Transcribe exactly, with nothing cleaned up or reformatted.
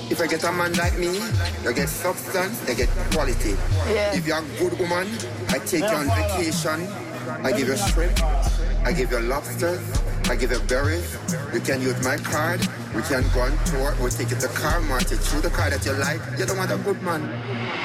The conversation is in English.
If I get a man like me, you get substance, you get quality. Yeah. If you're a good woman, I take you on vacation, I give you shrimp, I give you lobsters, I give you berries. You can use my card, we can go on tour, we'll take you to car market, choose the car that you like. You don't want a good man.